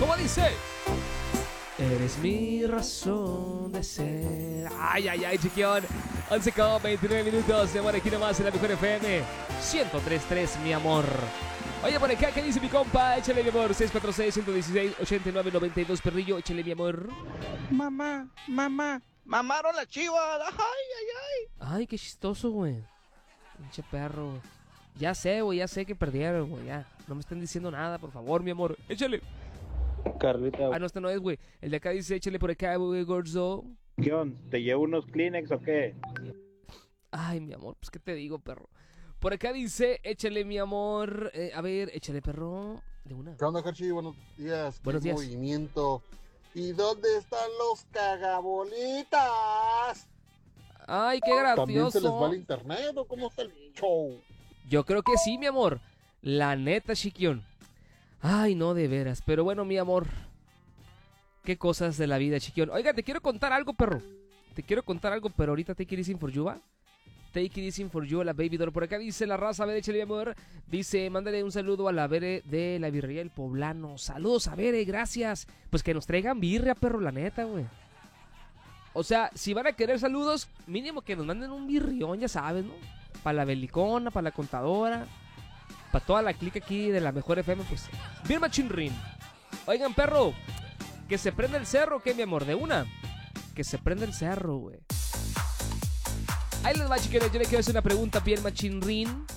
¿Cómo dice? Eres mi razón de ser. Ay, ay, ay, chiquión. 11:29 mi amor, aquí nomás en la mejor FM 103.3, mi amor. Oye, por acá, ¿qué dice mi compa? Échale, mi amor. 646-116-8992, perrillo. Échale, mi amor. Mamá, mamaron la chiva. Ay, ay, ay. Ay, qué chistoso, güey. Pinche perro, güey. Ya sé, güey, ya sé que perdieron, güey. Ya, no me estén diciendo nada, por favor, mi amor. Échale. Carlita, Ah, no, este no es, güey. El de acá dice, échale por acá, güey, gordo. ¿qué onda? ¿Te llevo unos Kleenex o qué? Ay, mi amor, pues, ¿qué te digo, perro? Por acá dice, échale, mi amor. A ver, échale, perro. De una. ¿Qué onda, Hershey? Buenos días. Buenos ¿Qué días. movimiento? ¿Y dónde están los cagabolitas? Ay, qué ¿También se les va gracioso. el internet o cómo está el show? Yo creo que sí, mi amor. La neta, chiquión. Ay, no, de veras. Pero bueno, mi amor. Qué cosas de la vida, chiquión. Oiga, te quiero contar algo, perro. Te quiero contar algo, pero ahorita take it easy for you, ¿va? Take it easy for you, la baby doll. Por acá dice la raza, a ver, échale, mi amor. Dice, mándale un saludo a la Bere de la Birrería del Poblano. Saludos a Bere, gracias. Pues que nos traigan birria, perro, la neta, güey. O sea, si van a querer saludos, mínimo que nos manden un birrión, ya sabes, ¿no? Para la Belicona, para la Contadora, para toda la clica aquí de la mejor FM, pues. Bien machinrin. Oigan, perro, que se prenda el cerro, ¿qué, mi amor? De una. Que se prenda el cerro, güey. Ahí les va, chiqueros. Yo le quiero hacer una pregunta bien machinrin.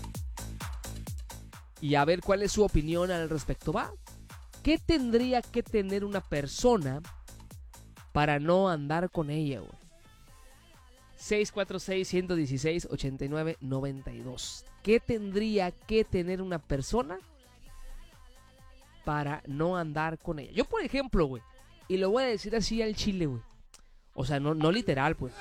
Y a ver cuál es su opinión al respecto, ¿va? ¿Qué tendría que tener una persona para no andar con ella, güey? 646-116-8992. ¿Qué tendría que tener una persona para no andar con ella? Yo, por ejemplo, güey, y lo voy a decir así al chile, güey. O sea, no literal, pues.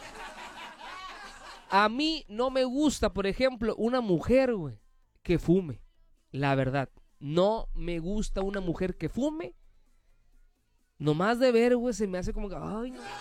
A mí no me gusta, por ejemplo, una mujer, güey, que fume. La verdad, no me gusta una mujer que fume. Nomás de ver, güey, se me hace como que, ay, no.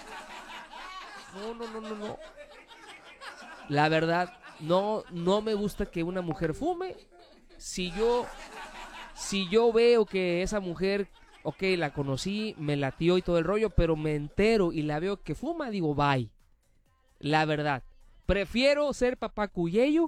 No. La verdad, no me gusta que una mujer fume. Si yo veo que esa mujer, ok, la conocí, me latió y todo el rollo, pero me entero y la veo que fuma, digo, bye. La verdad, prefiero ser papá cuyello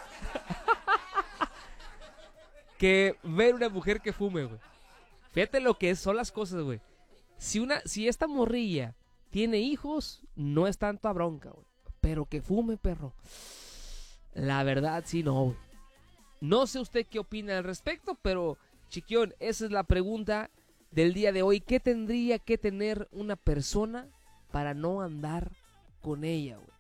que ver una mujer que fume, güey. Fíjate lo que son las cosas, güey. Si esta morrilla tiene hijos, no es tanta bronca, güey. Pero que fume, perro. La verdad, sí, no, güey. No sé usted qué opina al respecto, pero, chiquión, esa es la pregunta del día de hoy. ¿Qué tendría que tener una persona para no andar con ella, güey?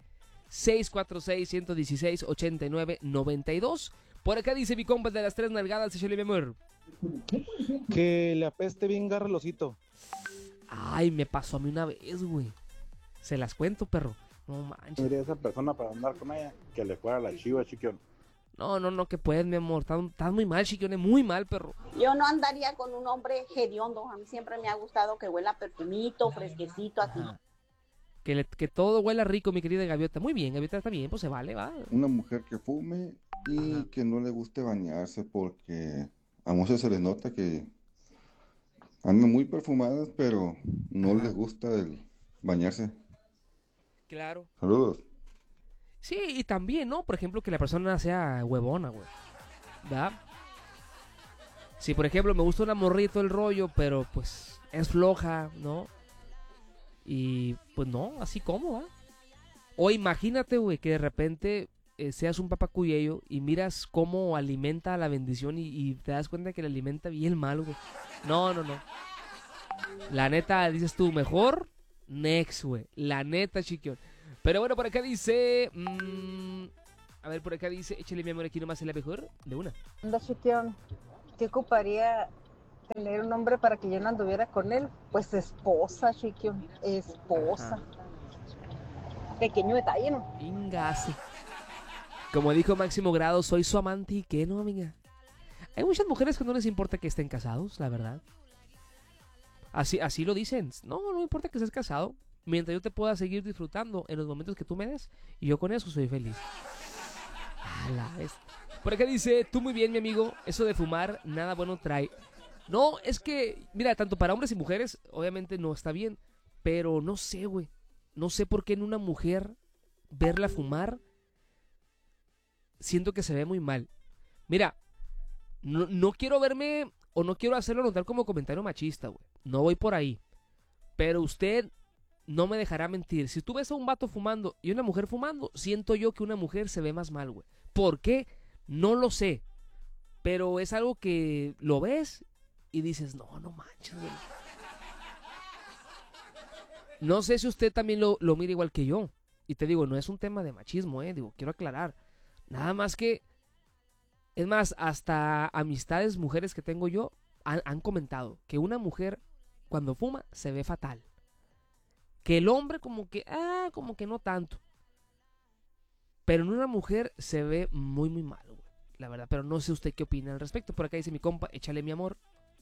646-116-8992. Por acá dice mi compa de las 3 nalgadas, échale, mi amor. Que le apeste bien garrelosito. Ay, me pasó a mí una vez, güey. Se las cuento, perro. No manches. Tendría esa persona para andar con ella. Que le fuera la chiva, chiquión. No, que puedes, mi amor. Estás muy mal, chiquione, muy mal, perro. Yo no andaría con un hombre hediondo. A mí siempre me ha gustado que huela perfumito, fresquecito, así. Ajá. Que todo huela rico, mi querida Gaviota. Muy bien, Gaviota, está bien, pues se vale, va. Una mujer que fume y que no le guste bañarse porque a muchos se les nota que andan muy perfumadas, pero no les gusta el bañarse. Claro. Saludos. Sí, y también, ¿no? Por ejemplo, que la persona sea huevona, güey. ¿Verdad? Si, por ejemplo, me gusta una morrita todo el rollo, pero pues es floja, ¿no? Y pues no, así como, ¿va? O imagínate, güey, que de repente seas un papacuyello y miras cómo alimenta a la bendición y te das cuenta que le alimenta bien mal, güey. No. La neta, dices tú, mejor next, güey. La neta, chiquión. Pero bueno, por acá dice... a ver, por acá dice... Échale, mi amor, aquí nomás es la mejor. De una. Anda, chiquión, ¿qué ocuparía tener un hombre para que yo no anduviera con él? Pues esposa, chiquión, esposa. Ajá. Pequeño detalle, ¿no? Ingase. Como dijo Máximo Grado, soy su amante y qué, ¿no, amiga? Hay muchas mujeres que no les importa que estén casados, la verdad. Así lo dicen. No importa que estés casado. Mientras yo te pueda seguir disfrutando en los momentos que tú me des. Y yo con eso soy feliz. Por acá dice, tú muy bien, mi amigo. Eso de fumar, nada bueno trae. No, es que, mira, tanto para hombres y mujeres, obviamente no está bien. Pero no sé, güey. No sé por qué en una mujer verla fumar, siento que se ve muy mal. Mira, no quiero verme o no quiero hacerlo notar como comentario machista, güey. No voy por ahí. Pero usted no me dejará mentir. Si tú ves a un vato fumando y una mujer fumando, siento yo que una mujer se ve más mal, güey. ¿Por qué? No lo sé. Pero es algo que lo ves y dices, no manches, güey. No sé si usted también lo mira igual que yo. Y te digo, no es un tema de machismo, digo, quiero aclarar. Nada más que, es más, hasta amistades mujeres que tengo yo han comentado que una mujer cuando fuma se ve fatal. Que el hombre como que no tanto. Pero en una mujer se ve muy, muy mal, güey. La verdad, pero no sé usted qué opina al respecto. Por acá dice mi compa, échale mi amor.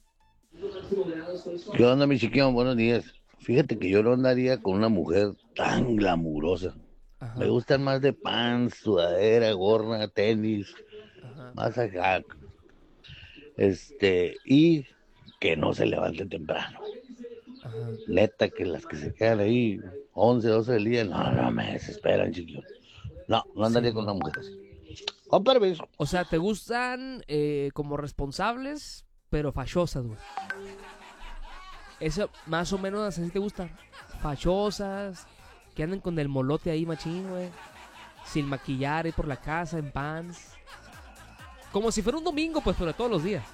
¿Qué onda, mi chiquillo? Buenos días. Fíjate que yo no andaría con una mujer tan glamurosa. Ajá. Me gustan más de pants, sudadera, gorra, tenis, Ajá. más acá. Y que no se levante temprano. Ajá. Neta, que las que se quedan ahí 11, 12 del día, no me desesperan, chiquillo. No andaría Sí, con no. una mujer así. Con permiso. O sea, ¿te gustan como responsables, pero fachosas, güey? Eso más o menos así te gusta. Fachosas, que anden con el molote ahí machín, güey. Sin maquillar ahí por la casa, en pants. Como si fuera un domingo, pues, pero todos los días.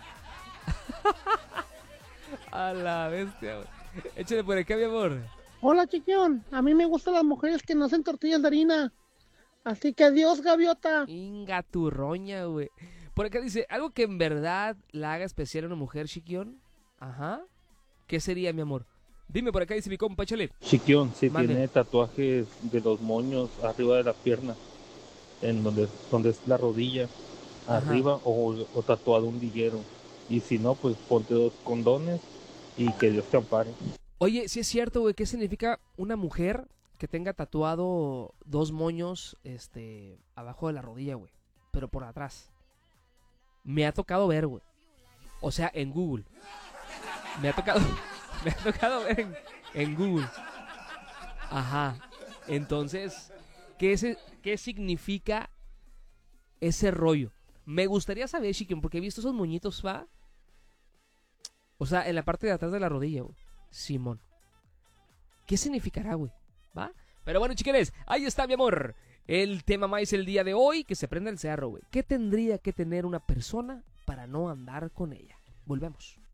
A la bestia, güey. Échale por acá, mi amor. Hola, chiquión. A mí me gustan las mujeres que no hacen tortillas de harina. Así que adiós, gaviota. Inga tu roña, güey. Por acá dice, algo que en verdad la haga especial a una mujer, chiquión. Ajá. ¿Qué sería, mi amor? Dime por acá, dice mi compa, échale. Chiquión, si Mande. tiene tatuajes de los moños arriba de la pierna, en donde es la rodilla, Ajá. arriba, o tatuado un liguero. Y si no, pues ponte 2 condones y que Dios te ampare. Oye, sí es cierto, güey. ¿Qué significa una mujer que tenga tatuado 2 moños, abajo de la rodilla, güey? Pero por atrás. Me ha tocado ver, güey. O sea, en Google. Me ha tocado ver en Google. Ajá. Entonces, ¿qué significa ese rollo? Me gustaría saber, chiquión, porque he visto esos moñitos, ¿va? O sea, en la parte de atrás de la rodilla, güey. Simón. ¿Qué significará, güey? ¿Va? Pero bueno, chiquines, ahí está, mi amor. El tema más el día de hoy, que se prenda el cerro, güey. ¿Qué tendría que tener una persona para no andar con ella? Volvemos.